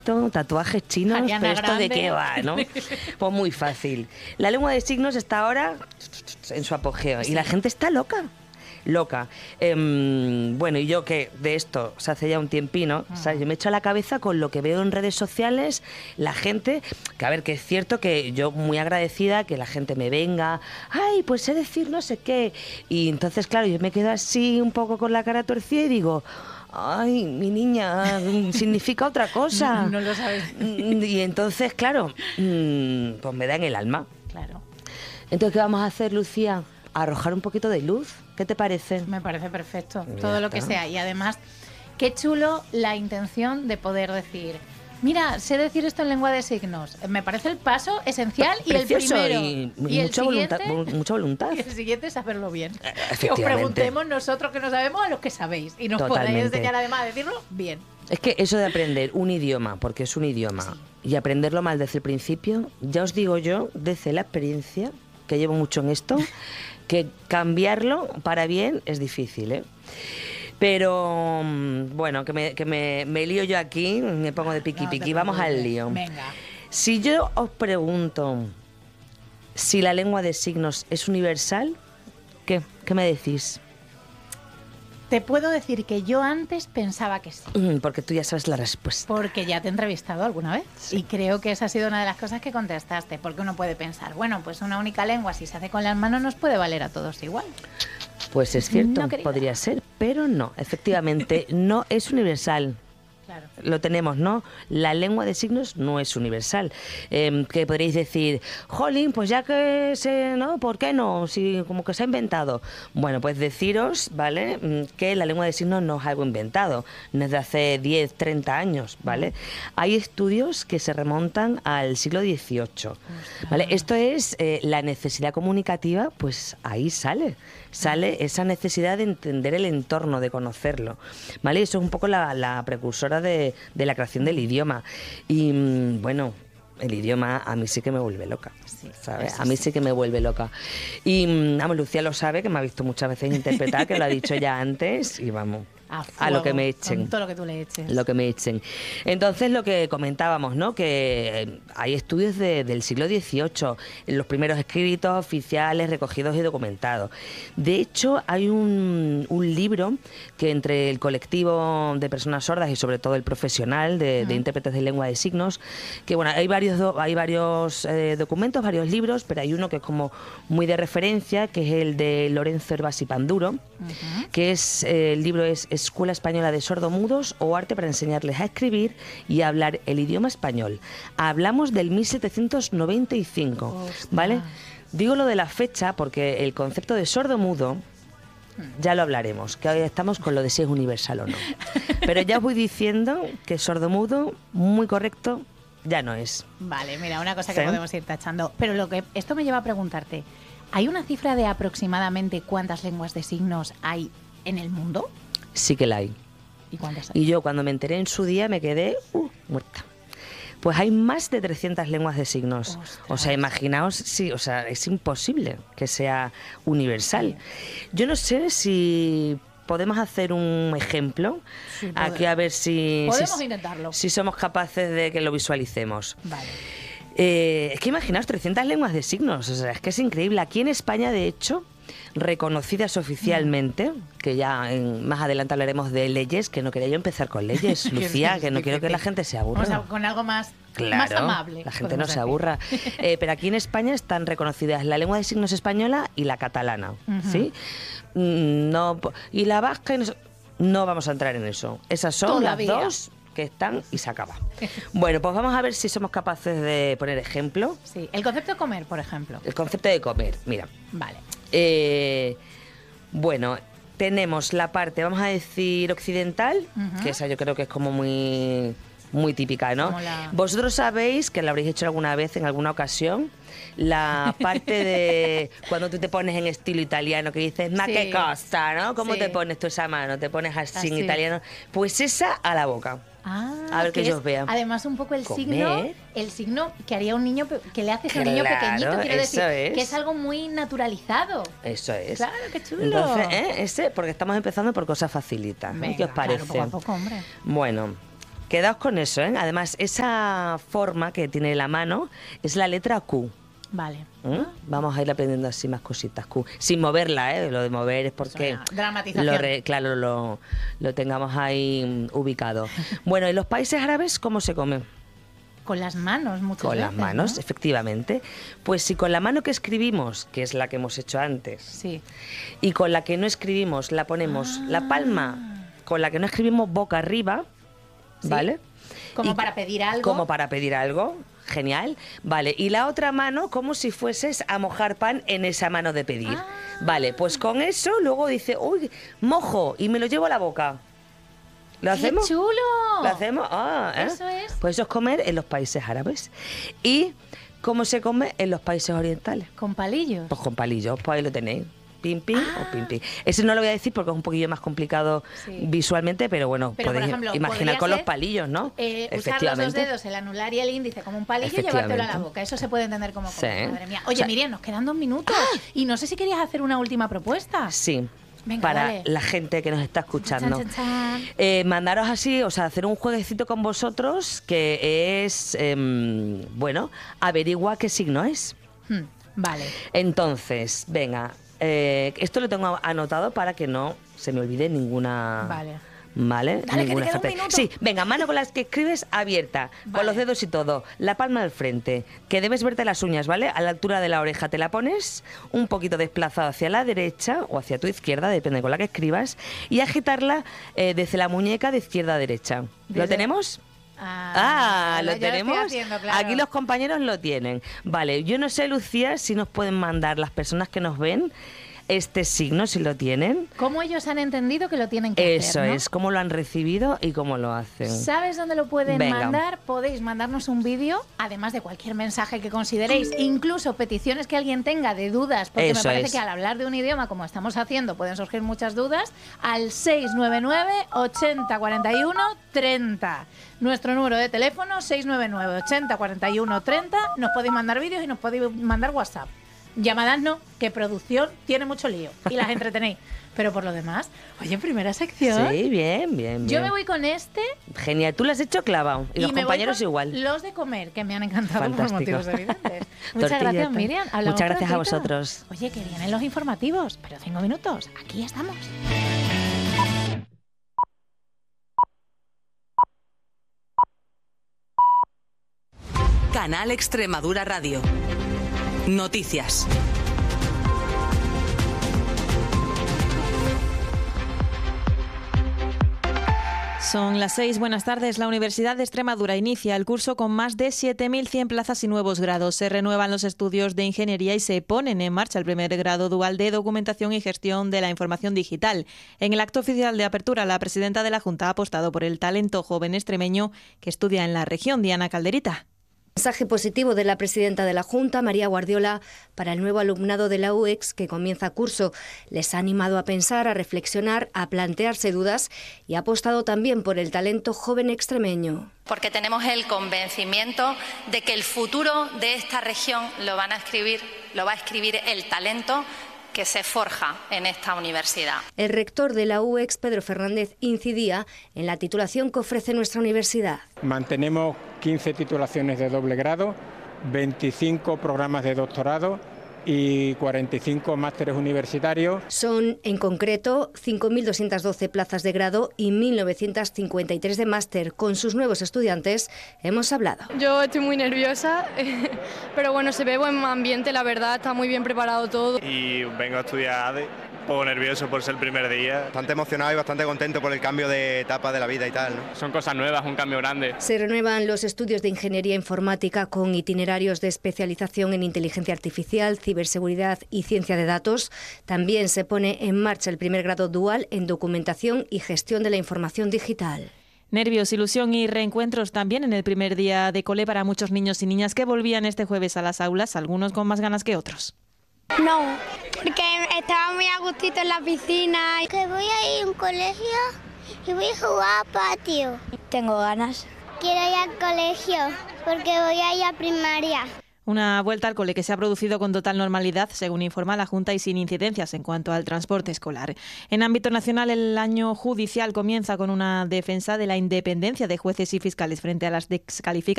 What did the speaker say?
tatuajes chinos, Ariana pero ¿esto de Grande. qué va, no? Pues muy fácil. La lengua de signos está ahora en su apogeo y la gente está loca. Loca. Bueno, y yo que de esto se hace ya un tiempino, ¿sabes? Yo me echo a la cabeza con lo que veo en redes sociales, la gente, que a ver, que es cierto que yo muy agradecida que la gente me venga, ay, pues sé decir no sé qué. Y entonces, claro, yo me quedo así un poco con la cara torcida y digo, ay, mi niña, significa otra cosa. No lo sabes. Y entonces, claro, pues me da en el alma. Claro. Entonces, ¿qué vamos a hacer, Lucía? Arrojar un poquito de luz. ¿Qué te parece? Me parece perfecto, Ya todo lo que está. sea. Y además, qué chulo la intención de poder decir, mira, sé decir esto en lengua de signos. Me parece el paso esencial y el Precioso primero. y el mucha voluntad, siguiente, mucha voluntad. y el siguiente es saberlo bien. Que os Efectivamente. preguntemos nosotros que no sabemos a los que sabéis. Y nos podáis Totalmente. enseñar además a decirlo bien. Es que eso de aprender un idioma, porque es un idioma, y aprenderlo mal desde el principio, ya os digo yo, desde la experiencia, que llevo mucho en esto, que cambiarlo para bien es difícil, ¿eh? Pero bueno, que me lío yo aquí, me pongo de piqui No te piqui, vamos al preocupes. lío. Venga. Si yo os pregunto si la lengua de signos es universal, ¿qué me decís? Te puedo decir que yo antes pensaba que sí. Porque tú ya sabes la respuesta. Porque ya te he entrevistado alguna vez. Y creo que esa ha sido una de las cosas que contestaste. Porque uno puede pensar, bueno, pues una única lengua, si se hace con las manos, nos puede valer a todos igual. Pues es cierto, No, querida. podría ser, pero no. Efectivamente, no es universal. Claro. Lo tenemos, ¿no? La lengua de signos no es universal. Que podréis decir, jolín, pues ya que sé, ¿no? ¿Por qué no? Si como que se ha inventado. Bueno, pues deciros, ¿vale? Que la lengua de signos no es algo inventado, no es de hace 10, 30 años, ¿vale? Hay estudios que se remontan al siglo XVIII, ¿vale? Esto es la necesidad comunicativa, pues ahí sale esa necesidad de entender el entorno, de conocerlo, ¿vale? Eso es un poco la precursora de la creación del idioma. Y bueno, el idioma a mí sí que me vuelve loca, ¿sabes? A mí sí que me vuelve loca. Y vamos, Lucía lo sabe, que me ha visto muchas veces interpretar, que lo ha dicho ya antes, y vamos, a lo que me echen. Con todo lo que tú le eches. Lo que me echen. Entonces, lo que comentábamos, ¿no? Que hay estudios del siglo XVIII, los primeros escritos oficiales recogidos y documentados. De hecho, hay un libro que entre el colectivo de personas sordas y sobre todo el profesional de intérpretes de lengua de signos, que bueno, hay varios documentos, varios libros, pero hay uno que es como muy de referencia, que es el de Lorenzo Herbás y Panduro, que es el libro es Escuela Española de Sordomudos o Arte para enseñarles a escribir y a hablar el idioma español. Hablamos del 1795, Ostras. ¿vale? Digo lo de la fecha porque el concepto de sordomudo ya lo hablaremos, que hoy estamos con lo de si es universal o no. Pero ya os voy diciendo que sordomudo, muy correcto, ya no es. Vale, mira, una cosa que ¿Sí? podemos ir tachando. Pero esto me lleva a preguntarte, ¿hay una cifra de aproximadamente cuántas lenguas de signos hay en el mundo? Sí que la hay. ¿Y cuántas hay? Y yo cuando me enteré en su día me quedé muerta. Pues hay más de 300 lenguas de signos. Ostras. O sea, imaginaos, sí, o sea, es imposible que sea universal. Yo no sé si podemos hacer un ejemplo. Sí, Aquí a ver si Podemos intentarlo. si somos capaces de que lo visualicemos. Vale. Es que imaginaos 300 lenguas de signos, o sea, es que es increíble. Aquí en España, de hecho, reconocidas oficialmente, que ya más adelante hablaremos de leyes, que no quería yo empezar con leyes, Lucía, que no quiero que la gente se aburra. Vamos a con algo más, Claro, más amable. la gente no podemos se decir. aburra. Pero aquí en España están reconocidas la lengua de signos española y la catalana, ¿sí? No, y la vasca, no vamos a entrar en eso. Esas son Todavía. las dos que están y se acaba. Bueno, pues vamos a ver si somos capaces de poner ejemplo. Sí, el concepto de comer, por ejemplo. El concepto de comer, mira. Vale. Bueno, tenemos la parte, vamos a decir, occidental, que esa yo creo que es como muy típica, ¿no? Como la- Vosotros sabéis, que lo habréis hecho alguna vez, en alguna ocasión, la parte de cuando tú te pones en estilo italiano, que dices, ma Sí. qué cosa, ¿no? ¿Cómo Sí. te pones tú esa mano? ¿Te pones así en Así. italiano? Pues esa a la boca. A ver que es, ellos vean. Además, un poco el Comer. signo que haría un niño, que le haces a un niño Claro, pequeñito, quiero decir, eso es. que es algo muy naturalizado. Eso es. Claro, qué chulo. Entonces, porque estamos empezando por cosas facilitas, ¿no? Venga, ¿Qué os parece? Claro, poco a poco, hombre. Bueno, Quedaos con eso, ¿eh? Además, esa forma que tiene la mano es la letra Q. Vale. Vamos a ir aprendiendo así más cositas. Q. Sin moverla, ¿eh? Lo de mover es porque dramatización. lo tengamos ahí ubicado. Bueno, ¿en los países árabes cómo se come? Con las manos, muchas veces. Con las manos, ¿no? Efectivamente. Pues si con la mano que escribimos, que es la que hemos hecho antes, Sí. y con la que no escribimos la ponemos la palma, con la que no escribimos boca arriba, Sí. ¿vale? Como Y para pedir algo. Como para pedir algo. Genial. Vale, y la otra mano como si fueses a mojar pan en esa mano de pedir. Vale, pues con eso luego dice, uy, mojo y me lo llevo a la boca. ¿Lo hacemos? ¡Qué chulo! ¿Lo hacemos? Eso es. Pues eso es comer en los países árabes. ¿Y cómo se come en los países orientales? Con palillos. Pues con palillos, pues ahí lo tenéis. Pim, pim o pim, pim. Ese no lo voy a decir porque es un poquillo más complicado visualmente, pero bueno, Pero, podéis por ejemplo, imaginar con los ser, palillos, ¿no? Usar los dos dedos, el anular y el índice como un palillo y llevártelo a la boca. Eso se puede entender como madre mía. Oye, Miriam, nos quedan 2 minutos. Y no sé si querías hacer una última propuesta. Sí. Venga, para dale. la gente que nos está escuchando. Chan, chan, chan. Mandaros así, o sea, hacer un jueguecito con vosotros que es, bueno, averigua qué signo es. Vale. Entonces, venga, esto lo tengo anotado para que no se me olvide ninguna... Vale. ¿Vale? Dale, Ninguna que te queda un parte. minuto. Sí, venga, mano con las que escribes abierta, con los dedos y todo, la palma al frente, que debes verte las uñas, ¿vale? A la altura de la oreja te la pones, un poquito desplazado hacia la derecha o hacia tu izquierda, depende con la que escribas, y agitarla desde la muñeca de izquierda a derecha. ¿Lo tenemos? Lo tenemos. Haciendo, claro. Aquí los compañeros lo tienen. Vale, yo no sé, Lucía, si nos pueden mandar las personas que nos ven este signo, si lo tienen. ¿Cómo ellos han entendido que lo tienen que Eso hacer? ¿no? es, cómo lo han recibido y cómo lo hacen. ¿Sabes dónde lo pueden mandar? Podéis mandarnos un vídeo, además de cualquier mensaje que consideréis, incluso peticiones que alguien tenga de dudas, porque me parece que al hablar de un idioma, como estamos haciendo, pueden surgir muchas dudas, al 699 80 41 30. Nuestro número de teléfono, 699 80 41 30. Nos podéis mandar vídeos y nos podéis mandar WhatsApp. Llamadas no, que producción tiene mucho lío y las entretenéis. Pero por lo demás, oye, primera sección. Sí, bien. Yo me voy con este. Genial, tú lo has hecho clavado. Y los compañeros igual. Los de comer, que me han encantado. Fantástico. Por motivos evidentes. Muchas gracias, Miriam. Muchas gracias a vosotros. Oye, que vienen los informativos, pero 5 minutos. Aquí estamos. Canal Extremadura Radio. Noticias. Son las 6. Buenas tardes. La Universidad de Extremadura inicia el curso con más de 7.100 plazas y nuevos grados. Se renuevan los estudios de ingeniería y se ponen en marcha el primer grado dual de documentación y gestión de la información digital. En el acto oficial de apertura, la presidenta de la Junta ha apostado por el talento joven extremeño que estudia en la región, Diana Calderita. Mensaje positivo de la presidenta de la Junta, María Guardiola, para el nuevo alumnado de la UEX que comienza curso. Les ha animado a pensar, a reflexionar, a plantearse dudas y ha apostado también por el talento joven extremeño. Porque tenemos el convencimiento de que el futuro de esta región lo va a escribir el talento que se forja en esta universidad. El rector de la UEX, Pedro Fernández, incidía en la titulación que ofrece nuestra universidad. Mantenemos 15 titulaciones de doble grado, 25 programas de doctorado y 45 másteres universitarios. Son, en concreto, 5.212 plazas de grado y 1.953 de máster. Con sus nuevos estudiantes hemos hablado. Yo estoy muy nerviosa, pero bueno, se ve buen ambiente, la verdad, está muy bien preparado todo. Y vengo a estudiar ADE, un poco nervioso por ser el primer día. Bastante emocionado y bastante contento por el cambio de etapa de la vida y tal, ¿no? Son cosas nuevas, un cambio grande. Se renuevan los estudios de ingeniería informática con itinerarios de especialización en inteligencia artificial, ciberseguridad y ciencia de datos. También se pone en marcha el primer grado dual en documentación y gestión de la información digital. Nervios, ilusión y reencuentros también en el primer día de cole para muchos niños y niñas que volvían este jueves a las aulas, algunos con más ganas que otros. No, porque estaba muy a gustito en la piscina. Que voy a ir a un colegio y voy a jugar a patio. Tengo ganas. Quiero ir al colegio porque voy a ir a primaria. Una vuelta al cole que se ha producido con total normalidad, según informa la Junta, y sin incidencias en cuanto al transporte escolar. En ámbito nacional, el año judicial comienza con una defensa de la independencia de jueces y fiscales frente a las descalificaciones